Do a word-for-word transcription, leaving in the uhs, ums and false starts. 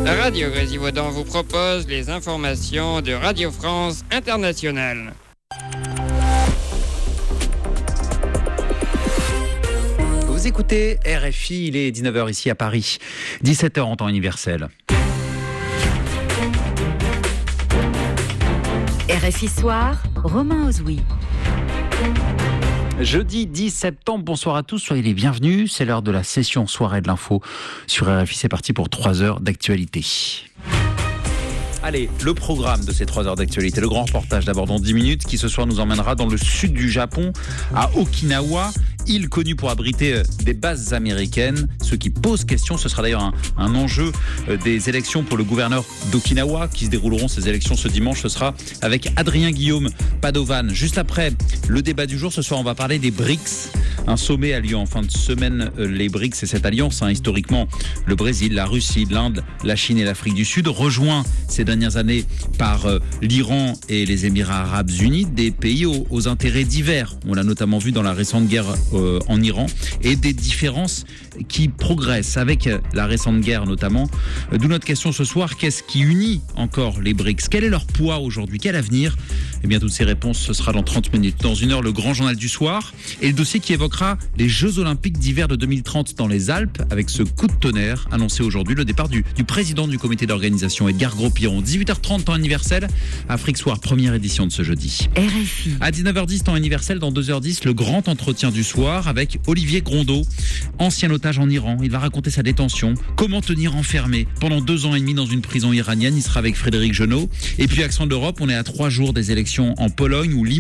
Radio Grésivaudan vous propose les informations de Radio France Internationale. Vous écoutez R F I, il est dix-neuf heures ici à Paris, dix-sept heures en temps universel. R F I Soir, Romain Ozoui. Jeudi dix septembre, bonsoir à tous, soyez les bienvenus. C'est l'heure de la session soirée de l'info sur R F I. C'est parti pour trois heures d'actualité. Allez, le programme de ces trois heures d'actualité, le grand reportage d'abord dans dix minutes qui ce soir nous emmènera dans le sud du Japon, à Okinawa, île connue pour abriter des bases américaines. Ce qui pose question, ce sera d'ailleurs un, un enjeu des élections pour le gouverneur d'Okinawa qui se dérouleront ces élections ce dimanche. Ce sera avec Adrien Guillaume Padovan. Juste après le débat du jour, ce soir on va parler des BRICS. Un sommet a lieu en fin de semaine. Les BRICS, c'est cette alliance, hein, historiquement le Brésil, la Russie, l'Inde, la Chine et l'Afrique du Sud, rejoint ces dernières années par euh, l'Iran et les Émirats Arabes Unis, des pays aux, aux intérêts divers. On l'a notamment vu dans la récente guerre euh, en Iran, et des différences qui progressent avec la récente guerre notamment. Euh, d'où notre question ce soir, qu'est-ce qui unit encore les BRICS? Quel est leur poids aujourd'hui? Quel avenir? Eh bien, toutes ces réponses, ce sera dans trente minutes. Dans une heure, le grand journal du soir et le dossier qui évoquera les Jeux Olympiques d'hiver de deux mille trente dans les Alpes, avec ce coup de tonnerre annoncé aujourd'hui, le départ du, du président du comité d'organisation, Edgar Gros-Piron. dix-huit heures trente, temps universel, Afrique Soir, première édition de ce jeudi. R F I. À dix-neuf heures dix, temps universel, dans deux heures dix, le grand entretien du soir avec Olivier Grondeau, ancien otage en Iran. Il va raconter sa détention, comment tenir enfermé pendant deux ans et demi dans une prison iranienne. Il sera avec Frédéric Genot. Et puis, accent d'Europe, on est à trois jours des élections en Pologne où